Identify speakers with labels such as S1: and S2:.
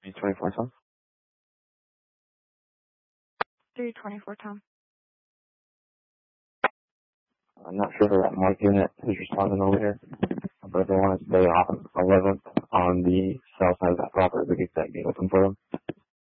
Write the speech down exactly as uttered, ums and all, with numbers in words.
S1: three twenty-four, Tom.
S2: three twenty-four, Tom.
S1: I'm not sure who that Mark unit is responding over here, but if they want to stay off eleventh on the south side of that property, we get that gate open for them.